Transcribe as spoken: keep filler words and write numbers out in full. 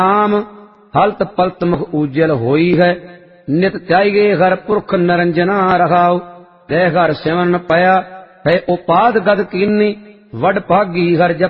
नाम हलत पलत मुख उज्जल होई है। नित त्यागे घर पुरख नरंजना रहाओ। दे घर सिमरन पया है उपाद गद कीनी। वड भागी घर जप